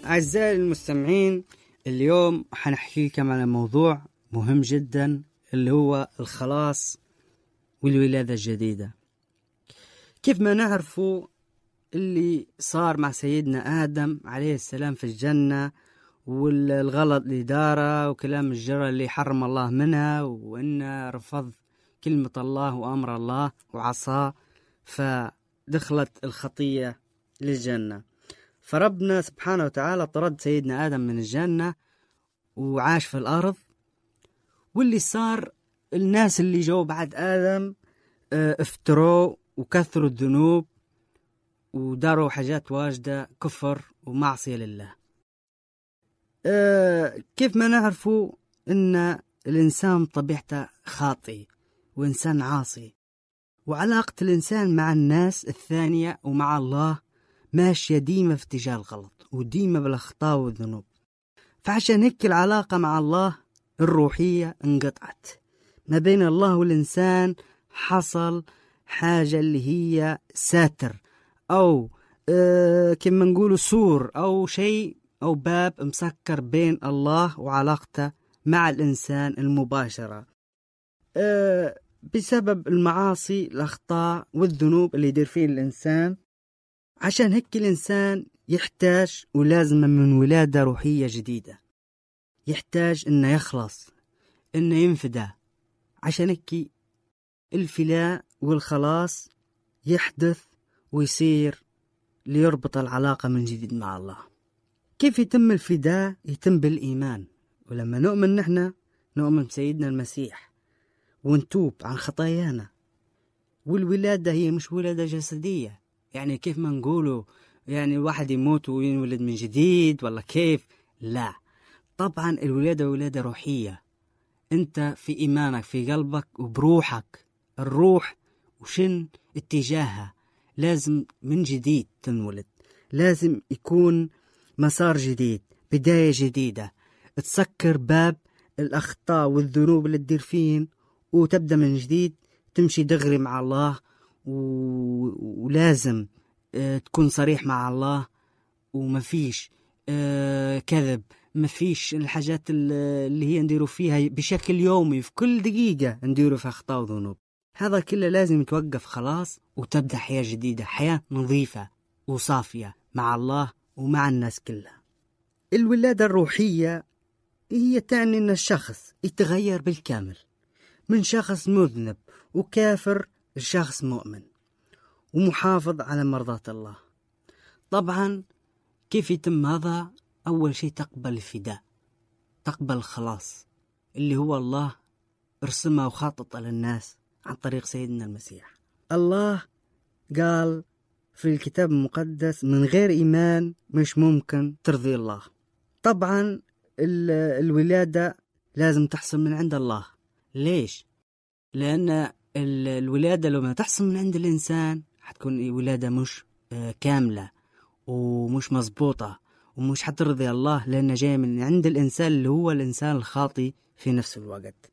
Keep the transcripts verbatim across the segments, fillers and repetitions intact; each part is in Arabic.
أعزائي المستمعين، اليوم حنحكي لكم على موضوع مهم جدا اللي هو الخلاص والولادة الجديدة. كيف ما نعرفوا اللي صار مع سيدنا آدم عليه السلام في الجنة، والغلط اللي داره وكلام الجرى اللي حرم الله منها، وإنه رفض كلمة الله وأمر الله وعصاه، فدخلت الخطية للجنة. فربنا سبحانه وتعالى طرد سيدنا آدم من الجنة وعاش في الأرض. واللي صار الناس اللي جو بعد آدم افتروا وكثروا الذنوب وداروا حاجات واجدة كفر ومعصية لله. اه كيف ما نعرفوا إن الإنسان طبيعته خاطئ وإنسان عاصي، وعلاقة الإنسان مع الناس الثانية ومع الله ماشية ديما في اتجاه الغلط وديما بالأخطاء والذنوب. فعشان هيك العلاقة مع الله الروحية انقطعت ما بين الله والإنسان. حصل حاجة اللي هي ساتر أو اه كما نقولوا سور أو شيء أو باب مسكر بين الله وعلاقته مع الإنسان المباشرة اه بسبب المعاصي الأخطاء والذنوب اللي يدير فيه الإنسان. عشان هيك الإنسان يحتاج ولازم من ولادة روحية جديدة، يحتاج إنه يخلص، إنه ينفدى. عشان هيك الفداء والخلاص يحدث ويصير ليربط العلاقة من جديد مع الله. كيف يتم الفداء؟ يتم بالإيمان. ولما نؤمن نحن نؤمن بسيدنا المسيح ونتوب عن خطايانا. والولادة هي مش ولادة جسدية، يعني كيف ما نقولوا يعني الواحد يموت وينولد من جديد ولا كيف. لا، طبعا الولادة ولادة روحية. انت في ايمانك في قلبك وبروحك، الروح وشن اتجاهها لازم من جديد تنولد. لازم يكون مسار جديد، بداية جديدة، تسكر باب الاخطاء والذنوب اللي تدير فيهن وتبدأ من جديد، تمشي دغري مع الله. و... ولازم اه تكون صريح مع الله، ومفيش اه كذب، مفيش الحاجات اللي هي نديروا فيها بشكل يومي في كل دقيقة نديروا فيها أخطاء وذنوب. هذا كله لازم يتوقف خلاص وتبدأ حياة جديدة، حياة نظيفة وصافية مع الله ومع الناس كلها. الولادة الروحية هي تعني أن الشخص يتغير بالكامل من شخص مذنب وكافر لشخص مؤمن ومحافظ على مرضاة الله. طبعا كيف يتم هذا؟ أول شيء تقبل الفداء، تقبل الخلاص اللي هو الله ارسمه وخطط للناس عن طريق سيدنا المسيح. الله قال في الكتاب المقدس من غير إيمان مش ممكن ترضي الله. طبعا الولادة لازم تحصل من عند الله. ليش؟ لأن الولادة لو ما تحصل من عند الإنسان حتكون ولادة مش كاملة ومش مزبوطة ومش حترضي الله، لأنه جاي من عند الإنسان اللي هو الإنسان الخاطئ في نفس الوقت.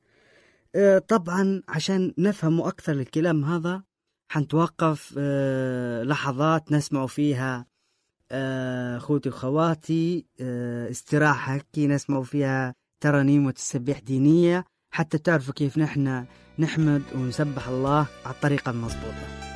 طبعا عشان نفهموا أكثر الكلام هذا حنتوقف لحظات نسمع فيها أخوتي وخواتي استراحة كي نسمع فيها ترانيم وتسبيح دينية، حتى تعرفوا كيف نحن نحمد ونسبح الله على الطريقة المضبوطة.